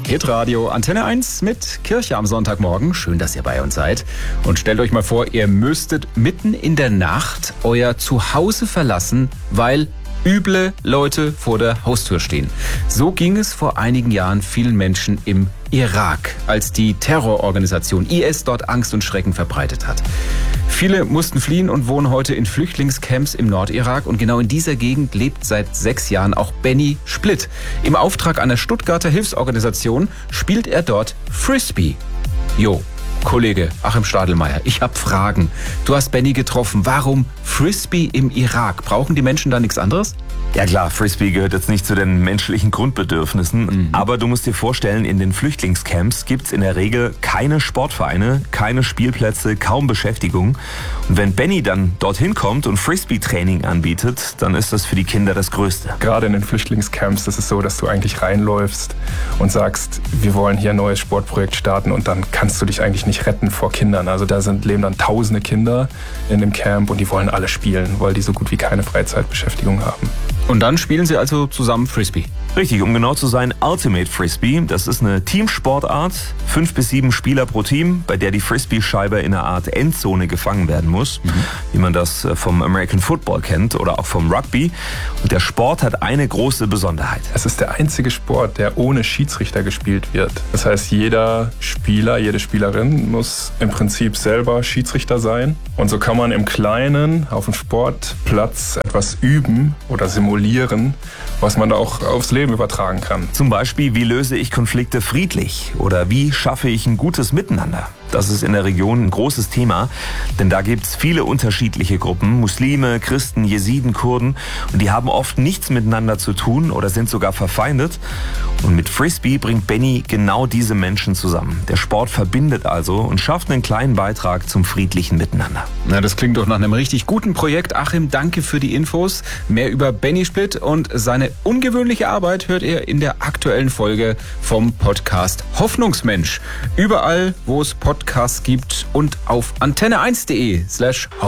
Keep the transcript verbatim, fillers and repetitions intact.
Hitradio Antenne eins mit Kirche am Sonntagmorgen. Schön, dass ihr bei uns seid. Und stellt euch mal vor, ihr müsstet mitten in der Nacht euer Zuhause verlassen, weil üble Leute vor der Haustür stehen. So ging es vor einigen Jahren vielen Menschen im Irak, als die Terrororganisation I S dort Angst und Schrecken verbreitet hat. Viele mussten fliehen und wohnen heute in Flüchtlingscamps im Nordirak. Und genau in dieser Gegend lebt seit sechs Jahren auch Benny Splitt. Im Auftrag einer Stuttgarter Hilfsorganisation spielt er dort Frisbee. Jo, Kollege Achim Stadelmeier, ich habe Fragen. Du hast Benny getroffen. Warum Frisbee im Irak? Brauchen die Menschen da nichts anderes? Ja klar, Frisbee gehört jetzt nicht zu den menschlichen Grundbedürfnissen, mhm. aber du musst dir vorstellen, in den Flüchtlingscamps gibt's in der Regel keine Sportvereine, keine Spielplätze, kaum Beschäftigung. Und wenn Benny dann dorthin kommt und Frisbee-Training anbietet, dann ist das für die Kinder das Größte. Gerade in den Flüchtlingscamps ist es so, dass du eigentlich reinläufst und sagst, wir wollen hier ein neues Sportprojekt starten, und dann kannst du dich eigentlich nicht retten vor Kindern. Also da sind, leben dann tausende Kinder in dem Camp und die wollen alle spielen, weil die so gut wie keine Freizeitbeschäftigung haben. Und dann spielen sie also zusammen Frisbee. Richtig, um genau zu sein, Ultimate Frisbee. Das ist eine Teamsportart, fünf bis sieben Spieler pro Team, bei der die Frisbee-Scheibe in einer Art Endzone gefangen werden muss, mhm. wie man das vom American Football kennt oder auch vom Rugby. Und der Sport hat eine große Besonderheit. Es ist der einzige Sport, der ohne Schiedsrichter gespielt wird. Das heißt, jeder Spieler, jede Spielerin muss im Prinzip selber Schiedsrichter sein. Und so kann man im Kleinen auf dem Sportplatz etwas üben oder simulieren, was man da auch aufs Leben übertragen kann. Zum Beispiel, wie löse ich Konflikte friedlich oder wie schaffe ich ein gutes Miteinander? Das ist in der Region ein großes Thema, denn da gibt es viele unterschiedliche Gruppen, Muslime, Christen, Jesiden, Kurden, und die haben oft nichts miteinander zu tun oder sind sogar verfeindet. Und mit Frisbee bringt Benny genau diese Menschen zusammen. Der Sport verbindet also und schafft einen kleinen Beitrag zum friedlichen Miteinander. Na, das klingt doch nach einem richtig guten Projekt. Achim, danke für die Infos. Mehr über Benny Splitt und seine ungewöhnliche Arbeit hört ihr in der aktuellen Folge vom Podcast Hoffnungsmensch. Überall, wo es Podcasts gibt und auf antenne eins punkt de slash